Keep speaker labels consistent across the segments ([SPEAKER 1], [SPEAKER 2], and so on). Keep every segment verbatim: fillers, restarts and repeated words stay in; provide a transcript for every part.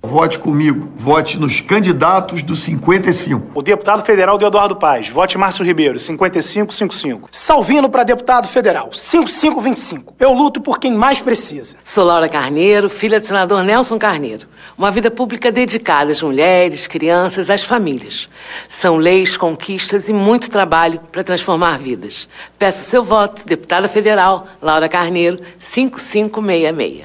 [SPEAKER 1] Vote comigo. Vote nos candidatos do cinquenta e cinco.
[SPEAKER 2] O deputado federal Deodardo Paz. Vote Márcio Ribeiro, cinquenta e cinco cinquenta e cinco. Salvino para deputado federal, cinquenta e cinco vinte e cinco. Eu luto por quem mais precisa.
[SPEAKER 3] Sou Laura Carneiro, filha do senador Nelson Carneiro. Uma vida pública dedicada às mulheres, crianças, às famílias. São leis, conquistas e muito trabalho para transformar vidas. Peço seu voto, deputada federal Laura Carneiro, cinquenta e cinco sessenta e seis.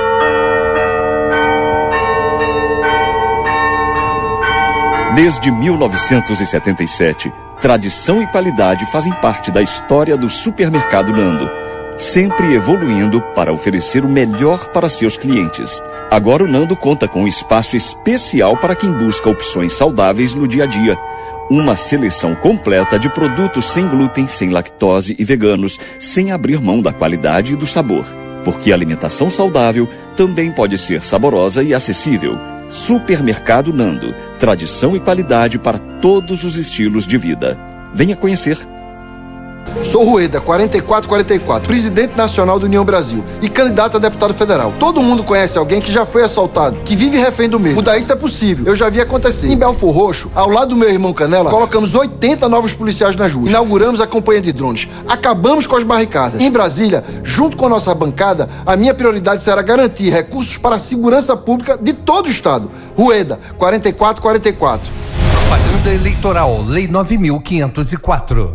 [SPEAKER 4] Desde mil novecentos e setenta e sete, tradição e qualidade fazem parte da história do Supermercado Nando, sempre evoluindo para oferecer o melhor para seus clientes. Agora o Nando conta com um espaço especial para quem busca opções saudáveis no dia a dia. Uma seleção completa de produtos sem glúten, sem lactose e veganos, sem abrir mão da qualidade e do sabor. Porque a alimentação saudável também pode ser saborosa e acessível. Supermercado Nando, tradição e qualidade para todos os estilos de vida. Venha conhecer.
[SPEAKER 5] Sou Rueda, quarenta e quatro quarenta e quatro, presidente nacional do União Brasil e candidato a deputado federal. Todo mundo conhece alguém que já foi assaltado, que vive refém do medo. Mudar isso é possível, eu já vi acontecer. Em Belfor Roxo, ao lado do meu irmão Canela, colocamos oitenta novos policiais nas ruas. Inauguramos a campanha de drones. Acabamos com as barricadas. Em Brasília, junto com a nossa bancada, a minha prioridade será garantir recursos para a segurança pública de todo o estado. Rueda, quarenta e quatro quarenta e quatro.
[SPEAKER 6] Propaganda Eleitoral, Lei nove mil quinhentos e quatro.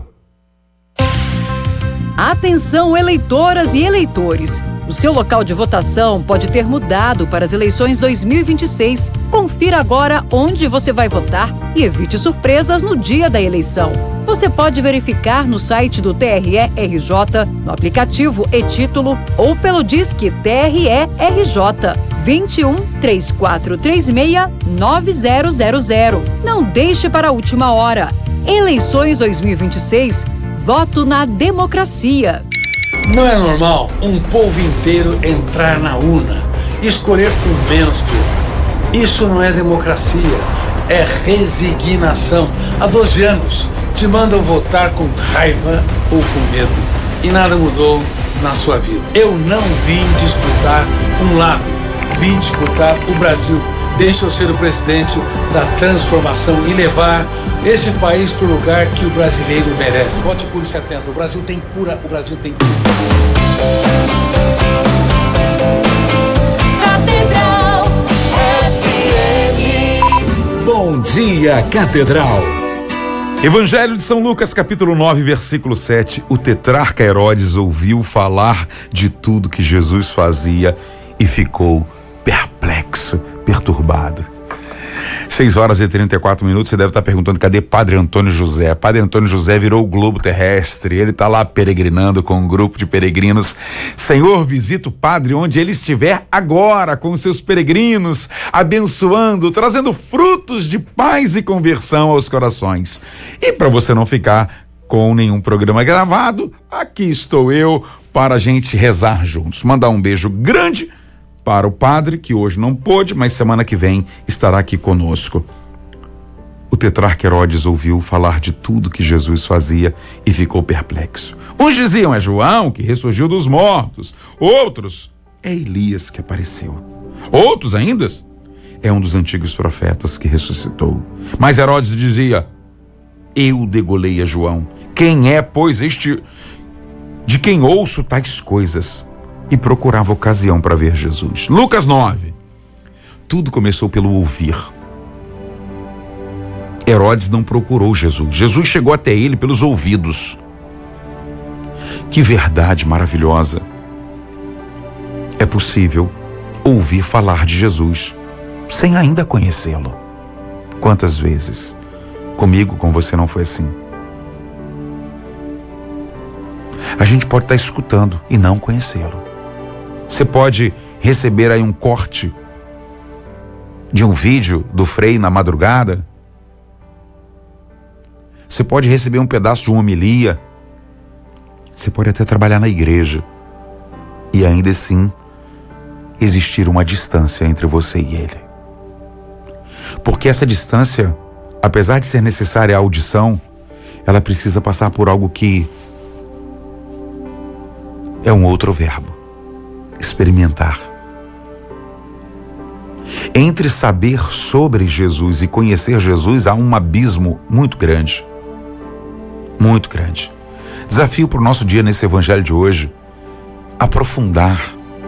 [SPEAKER 7] Atenção, eleitoras e eleitores! O seu local de votação pode ter mudado para as eleições dois mil e vinte e seis. Confira agora onde você vai votar e evite surpresas no dia da eleição. Você pode verificar no site do T R E R J, no aplicativo e-Título ou pelo Disque T R E R J vinte e um, três quatro três seis, nove zero zero zero. Não deixe para a última hora. Eleições dois mil e vinte e seis. Voto na democracia.
[SPEAKER 8] Não é normal um povo inteiro entrar na urna e escolher por menos pior. Isso não é democracia, é resignação. Há doze anos te mandam votar com raiva ou com medo e nada mudou na sua vida. Eu não vim disputar um lado, vim disputar o Brasil. Deixa eu ser o presidente da transformação e levar esse país para o lugar que o brasileiro merece. Vote por setenta. O Brasil tem cura, o Brasil tem cura.
[SPEAKER 9] Catedral F M.
[SPEAKER 10] Bom dia, Catedral. Evangelho de São Lucas, capítulo nove, versículo sete. O tetrarca Herodes ouviu falar de tudo que Jesus fazia e ficou perplexo, perturbado. seis horas e trinta e quatro minutos, você deve estar perguntando, cadê Padre Antônio José? Padre Antônio José virou o globo terrestre, ele está lá peregrinando com um grupo de peregrinos. Senhor, visita o Padre onde ele estiver agora, com os seus peregrinos, abençoando, trazendo frutos de paz e conversão aos corações. E para você não ficar com nenhum programa gravado, aqui estou eu para a gente rezar juntos. Mandar um beijo grande para o padre, que hoje não pôde, mas semana que vem estará aqui conosco. O tetrarca Herodes ouviu falar de tudo que Jesus fazia e ficou perplexo. Uns diziam, é João que ressurgiu dos mortos. Outros, é Elias que apareceu. Outros ainda, é um dos antigos profetas que ressuscitou. Mas Herodes dizia, eu degolei a João. Quem é, pois, este de quem ouço tais coisas? E procurava ocasião para ver Jesus. Lucas nove. Tudo começou pelo ouvir. Herodes não procurou Jesus. Jesus chegou até ele pelos ouvidos. Que verdade maravilhosa. É possível ouvir falar de Jesus sem ainda conhecê-lo. Quantas vezes? Comigo, com você não foi assim. A gente pode estar escutando e não conhecê-lo. Você pode receber aí um corte de um vídeo do Frei na madrugada. Você pode receber um pedaço de uma homilia. Você pode até trabalhar na igreja. E ainda assim, existir uma distância entre você e ele. Porque essa distância, apesar de ser necessária a audição, ela precisa passar por algo que é um outro verbo. Experimentar. Entre saber sobre Jesus e conhecer Jesus há um abismo muito grande. Muito grande. Desafio para o nosso dia nesse evangelho de hoje, aprofundar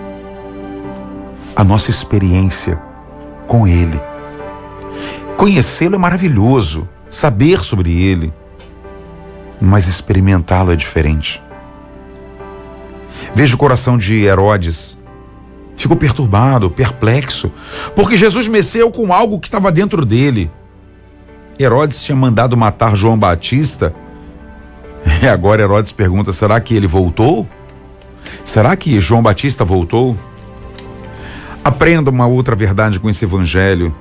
[SPEAKER 10] a nossa experiência com Ele. Conhecê-lo é maravilhoso, saber sobre Ele, mas experimentá-lo é diferente. Veja o coração de Herodes. Ficou perturbado, perplexo, porque Jesus mexeu com algo que estava dentro dele. Herodes tinha mandado matar João Batista, e agora Herodes pergunta, será que ele voltou? Será que João Batista voltou? Aprenda uma outra verdade com esse evangelho.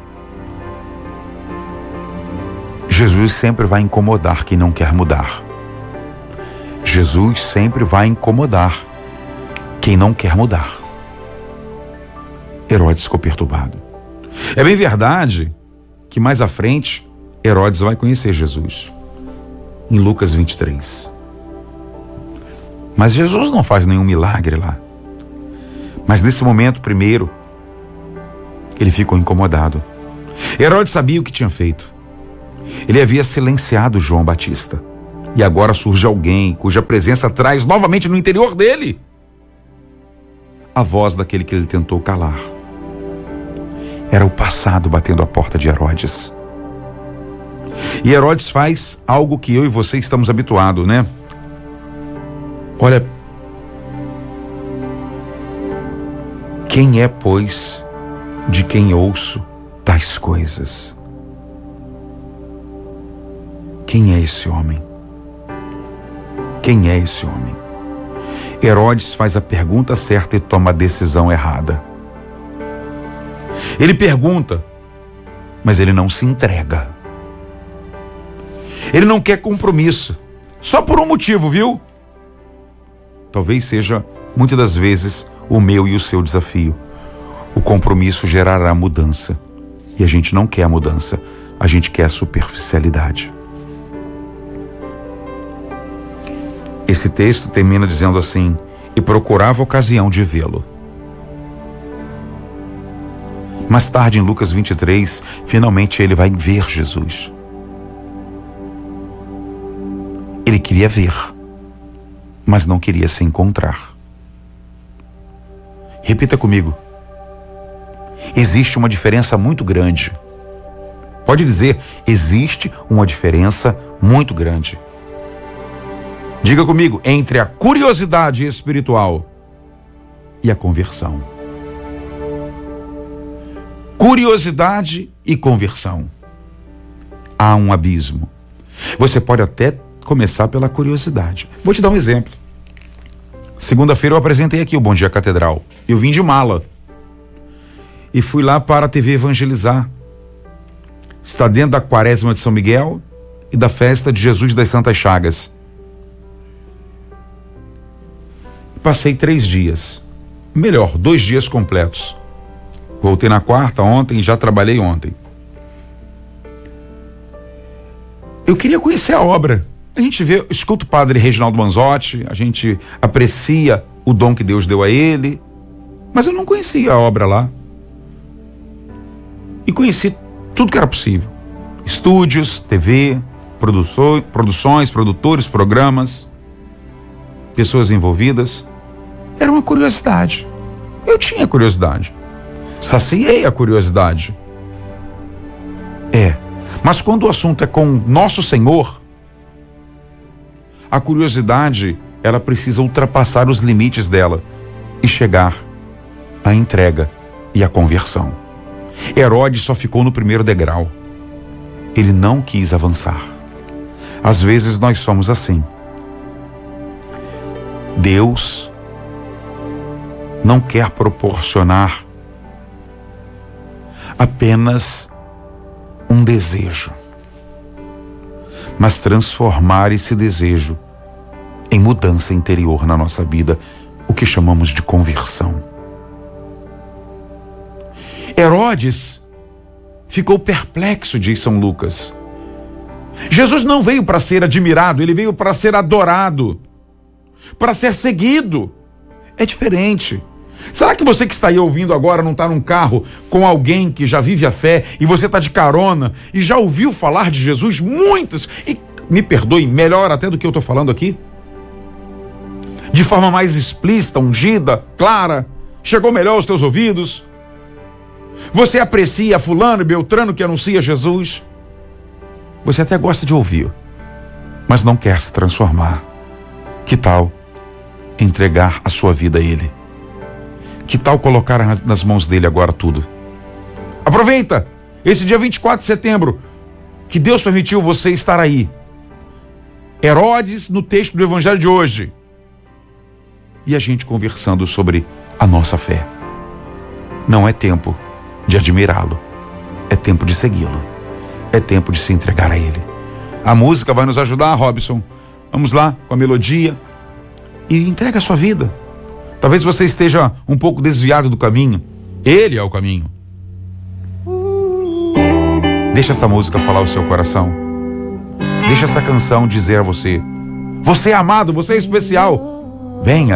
[SPEAKER 10] Jesus sempre vai incomodar quem não quer mudar. Jesus sempre vai incomodar quem não quer mudar. Herodes ficou perturbado. É bem verdade que mais à frente Herodes vai conhecer Jesus. Em Lucas vinte e três. Mas Jesus não faz nenhum milagre lá. Mas nesse momento, primeiro, ele ficou incomodado. Herodes sabia o que tinha feito. Ele havia silenciado João Batista. E agora surge alguém cuja presença traz novamente no interior dele a voz daquele que ele tentou calar. Era o passado batendo a porta de Herodes. E Herodes faz algo que eu e você estamos habituados, né? Olha, quem é, pois, de quem ouço tais coisas? Quem é esse homem? Quem é esse homem? Herodes faz a pergunta certa e toma a decisão errada. Ele pergunta, mas ele não se entrega. Ele não quer compromisso, só por um motivo, viu? Talvez seja, muitas das vezes, o meu e o seu desafio. O compromisso gerará mudança. E a gente não quer a mudança, a gente quer a superficialidade. Esse texto termina dizendo assim, e procurava ocasião de vê-lo. Mais tarde, em Lucas vinte e três, finalmente ele vai ver Jesus. Ele queria ver, mas não queria se encontrar. Repita comigo. Existe uma diferença muito grande. Pode dizer, existe uma diferença muito grande. Diga comigo, entre a curiosidade espiritual e a conversão. Curiosidade e conversão. Há um abismo. Você pode até começar pela curiosidade. Vou te dar um exemplo. Segunda-feira eu apresentei aqui o Bom Dia Catedral. Eu vim de mala e fui lá para a T V evangelizar. Está dentro da Quaresma de São Miguel e da festa de Jesus das Santas Chagas. Passei três dias. Melhor, dois dias completos. Voltei na quarta ontem e já trabalhei ontem. Eu queria conhecer a obra. A gente vê, escuta o padre Reginaldo Manzotti, a gente aprecia o dom que Deus deu a ele, mas eu não conhecia a obra lá. E conheci tudo que era possível. Estúdios, T V, produções, produções, produtores, programas, pessoas envolvidas. Era uma curiosidade. Eu tinha curiosidade. Saciei a curiosidade. É, mas quando o assunto é com nosso Senhor, a curiosidade, ela precisa ultrapassar os limites dela e chegar à entrega e à conversão. Herodes só ficou no primeiro degrau. Ele não quis avançar. Às vezes nós somos assim. Deus não quer proporcionar apenas um desejo, mas transformar esse desejo em mudança interior na nossa vida, o que chamamos de conversão. Herodes ficou perplexo, diz São Lucas. Jesus não veio para ser admirado, ele veio para ser adorado, para ser seguido. É diferente. Será que você que está aí ouvindo agora não está num carro com alguém que já vive a fé e você está de carona e já ouviu falar de Jesus muitas, e me perdoe, melhor até do que eu estou falando aqui? De forma mais explícita, ungida, clara, chegou melhor aos teus ouvidos? Você aprecia fulano e beltrano que anuncia Jesus? Você até gosta de ouvir, mas não quer se transformar. Que tal entregar a sua vida a Ele? Que tal colocar nas mãos dele agora tudo? Aproveita esse dia vinte e quatro de setembro, que Deus permitiu você estar aí. Herodes no texto do Evangelho de hoje. E a gente conversando sobre a nossa fé. Não é tempo de admirá-lo, é tempo de segui-lo, é tempo de se entregar a Ele. A música vai nos ajudar, Robson. Vamos lá com a melodia e entrega a sua vida. Talvez você esteja um pouco desviado do caminho. Ele é o caminho. Deixa essa música falar o seu coração. Deixa essa canção dizer a você: você é amado, você é especial. Venha